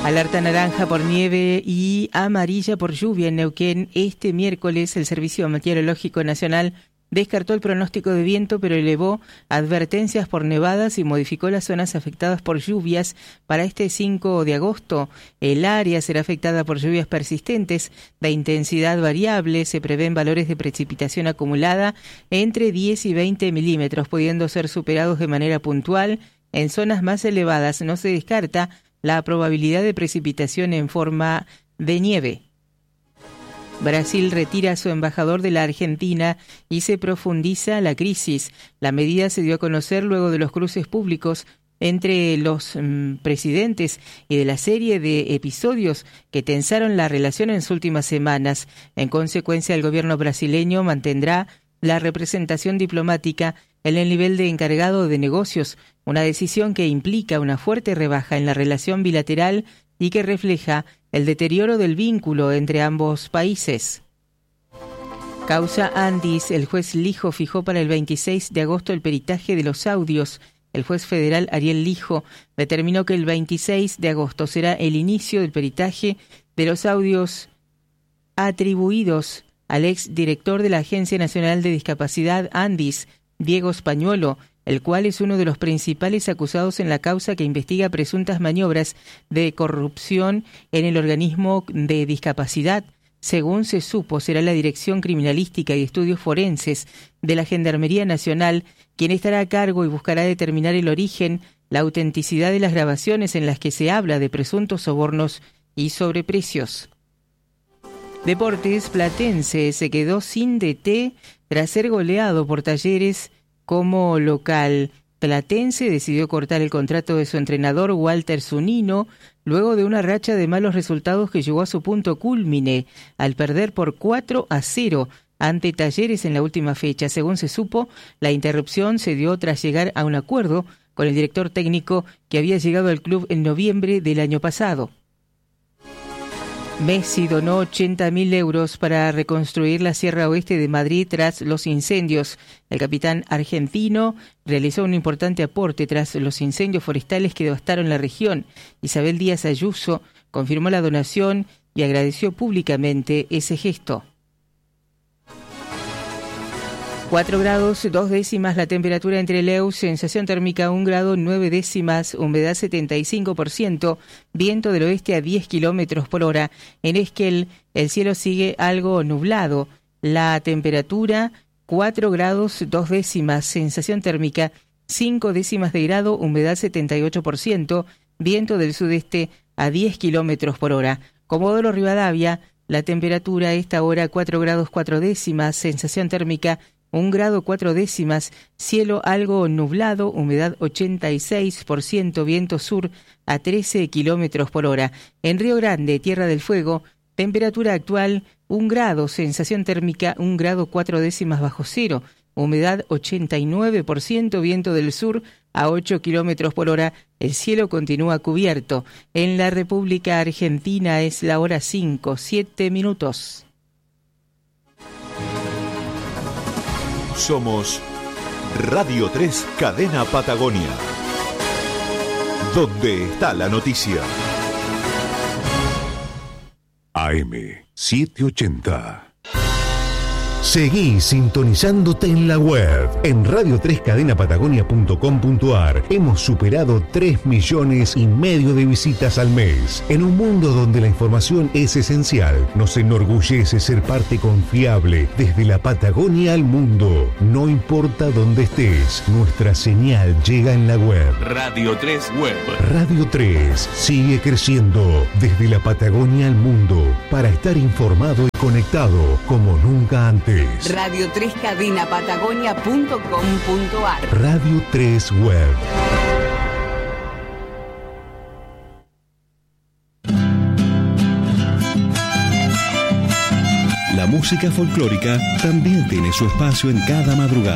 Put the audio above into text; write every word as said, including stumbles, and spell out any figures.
Alerta naranja por nieve y amarilla por lluvia en Neuquén. Este miércoles el Servicio Meteorológico Nacional descartó el pronóstico de viento, pero elevó advertencias por nevadas y modificó las zonas afectadas por lluvias para este cinco de agosto. El área será afectada por lluvias persistentes de intensidad variable. Se prevén valores de precipitación acumulada entre diez y veinte milímetros, pudiendo ser superados de manera puntual. En zonas más elevadas no se descarta la probabilidad de precipitación en forma de nieve. Brasil retira a su embajador de la Argentina y se profundiza la crisis. La medida se dio a conocer luego de los cruces públicos entre los mm, presidentes y de la serie de episodios que tensaron la relación en las últimas semanas. En consecuencia, el gobierno brasileño mantendrá la representación diplomática en el nivel de encargado de negocios, una decisión que implica una fuerte rebaja en la relación bilateral y que refleja el deterioro del vínculo entre ambos países. Causa Andis. El juez Lijo fijó para el veintiséis de agosto el peritaje de los audios. El juez federal Ariel Lijo determinó que el veintiséis de agosto será el inicio del peritaje de los audios atribuidos al ex director de la Agencia Nacional de Discapacidad Andis, Diego Spañuolo, el cual es uno de los principales acusados en la causa que investiga presuntas maniobras de corrupción en el organismo de discapacidad. Según se supo, será la Dirección Criminalística y Estudios Forenses de la Gendarmería Nacional quien estará a cargo y buscará determinar el origen, la autenticidad de las grabaciones en las que se habla de presuntos sobornos y sobreprecios. Deportes. Platense se quedó sin D T tras ser goleado por Talleres como local. Platense decidió cortar el contrato de su entrenador Walter Zunino luego de una racha de malos resultados que llegó a su punto cúlmine al perder por cuatro a cero ante Talleres en la última fecha. Según se supo, la interrupción se dio tras llegar a un acuerdo con el director técnico que había llegado al club en noviembre del año pasado. Messi donó ochenta mil euros para reconstruir la Sierra Oeste de Madrid tras los incendios. El capitán argentino realizó un importante aporte tras los incendios forestales que devastaron la región. Isabel Díaz Ayuso confirmó la donación y agradeció públicamente ese gesto. cuatro grados, dos décimas la temperatura entre Leus, sensación térmica un grado, nueve décimas, humedad setenta y cinco por ciento, viento del oeste a diez kilómetros por hora. En Esquel, el cielo sigue algo nublado, la temperatura cuatro grados, dos décimas, sensación térmica cinco décimas de grado, humedad setenta y ocho por ciento, viento del sudeste a diez kilómetros por hora. Comodoro Rivadavia, la temperatura a esta hora cuatro grados, cuatro décimas, sensación térmica un grado cuatro décimas, cielo algo nublado, humedad ochenta y seis por ciento, viento sur a trece kilómetros por hora. En Río Grande, Tierra del Fuego, temperatura actual un grado, sensación térmica un grado cuatro décimas bajo cero, humedad ochenta y nueve por ciento, viento del sur a ocho kilómetros por hora. El cielo continúa cubierto. En la República Argentina es la hora cinco, siete minutos. Somos Radio tres Cadena Patagonia. ¿Dónde está la noticia? A M setecientos ochenta. Seguí sintonizándote en la web. En radio tres cadena patagonia punto com punto a r hemos superado tres millones y medio de visitas al mes. En un mundo donde la información es esencial, nos enorgullece ser parte confiable desde la Patagonia al mundo. No importa dónde estés, nuestra señal llega en la web. Radio tres Web. Radio tres sigue creciendo desde la Patagonia al mundo para estar informado y conectado como nunca antes. radio tres cadena patagonia punto com punto a r. Radio tres Web. La música folclórica también tiene su espacio en cada madrugada.